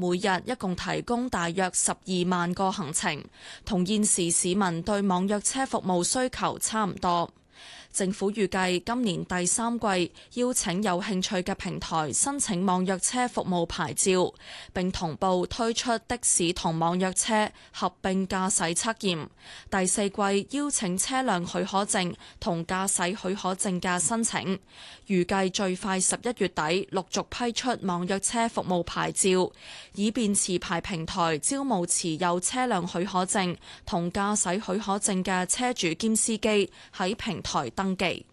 每日一共提供大約12萬個行程，同現時市民對網約車服務需求差唔多。政府預計今年第三季邀請有興趣嘅平台申請網約車服務牌照，並同步推出的士同網約車合併駕駛測驗。第四季邀請車輛許可證同駕駛許可證嘅申請，預計最快11月底陸續批出網約車服務牌照，以便持牌平台招募持有車輛許可證同駕駛許可證嘅車主兼司機喺平台登記。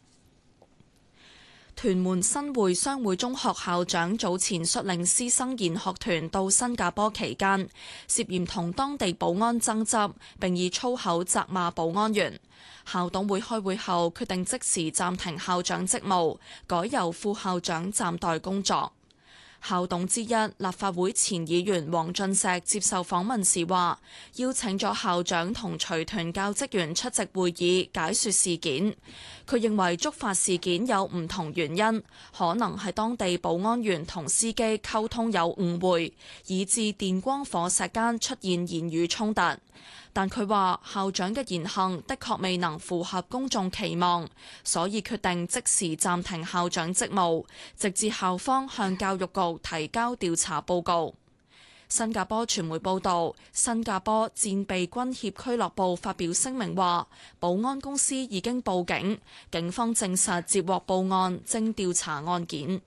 屯門新會商會中學校長早前率領師生研學團到新加坡期間，涉嫌同當地保安爭執，並以粗口責罵保安員。校董會開會後決定即時暫停校長職務，改由副校長暫代工作。校董之一立法會前議員黃俊碩接受訪問時話，邀請咗校長同隨團教職員出席會議解說事件。佢認為觸發事件有唔同原因，可能係當地保安員同司機溝通有誤會，以致電光火石間出現言語衝突。但佢話校長嘅言行的確未能符合公眾期望，所以決定即時暫停校長職務，直至校方向教育局提交調查報告。新加坡傳媒報導，新加坡戰備軍協俱樂部發表聲明話，保安公司已經報警，警方證實接獲報案，正調查案件。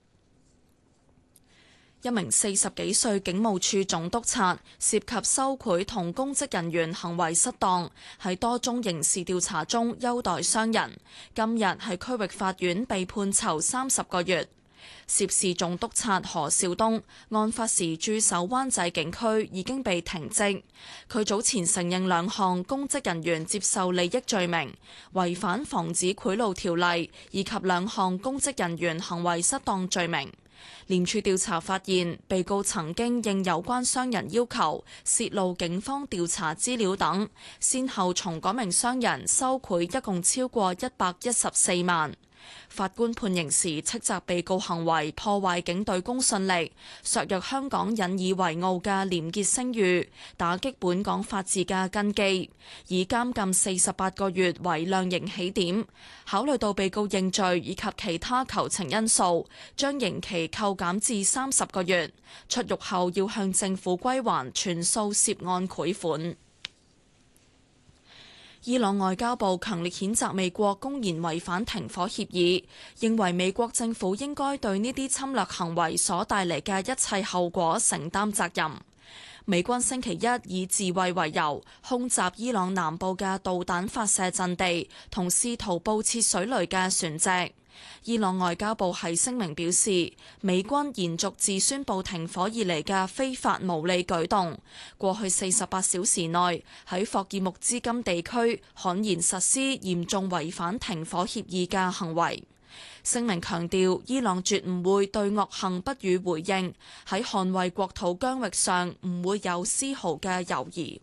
一名40幾歲警務處總督察涉及收賄同公職人員行為失當，喺多宗刑事調查中優待商人，今日喺區域法院被判囚30個月。涉事總督察何兆東案發時駐守灣仔警區，已經被停職。佢早前承認2項公職人員接受利益罪名，違反防止賄賂條例，以及2項公職人員行為失當罪名。廉署調查發現，被告曾經應有關商人要求泄露警方調查資料等，先後從嗰名商人收賄一共超過114萬。法官判刑時斥責被告行為破壞警隊公信力，削弱香港引以為傲嘅廉潔聲譽，打擊本港法治嘅根基，以監禁48個月為量刑起點。考慮到被告認罪以及其他求情因素，將刑期扣減至30個月。出獄後要向政府歸還全數涉案賄款。伊朗外交部強烈譴責美國公然違反停火協議，認為美國政府應該對呢啲侵略行為所帶嚟嘅一切後果承擔責任。美軍星期一以自衛為由，空襲伊朗南部嘅導彈發射陣地同試圖佈設水雷嘅船隻。伊朗外交部喺聲明表示，美軍延續自宣布停火以嚟嘅非法無理舉動，過去48小時內喺霍爾木茲金地區悍然實施嚴重違反停火協議嘅行為。聲明強調，伊朗絕唔會對惡行不予回應，喺捍衛國土疆域上唔會有絲毫嘅猶豫。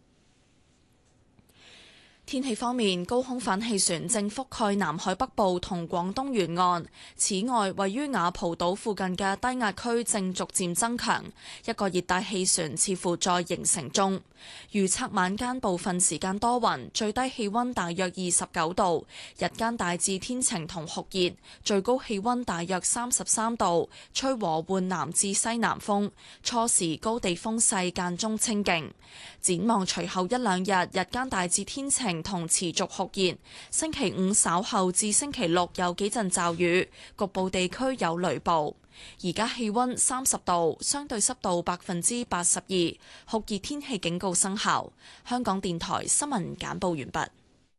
天氣方面，高空反氣旋正覆蓋南海北部同廣東沿岸。此外，位於雅蒲島附近嘅低壓區正逐漸增強，一個熱帶氣旋似乎在形成中。預測晚間部分時間多雲，最低氣溫大約29度，日間大致天晴同酷熱，最高氣溫大約33度，吹和緩南至西南風，初時高地風勢間中清勁。展望隨後一兩日，日間大致天晴同持續酷熱，星期五稍後至星期六有幾陣驟雨，局部地區有雷暴。而家氣溫30度，相對濕度82%，酷熱天氣警告生效。香港電台新聞簡報完畢。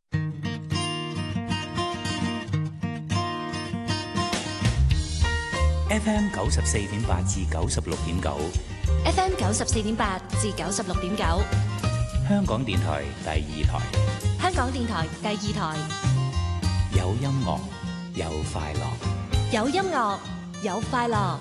FM 94.8至96.9 ，FM 94.8至96.9， 香港電台第2台， 香港電台第2台， 有音樂，有快樂， 有音樂，有快樂。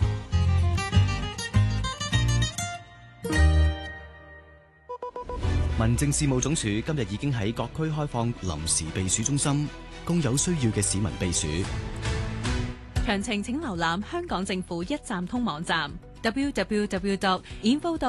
民政事務總署今日已經喺各區開放臨時避暑中心，供有需要嘅市民避暑。 詳情請瀏覽香港政府一站通網站 www.info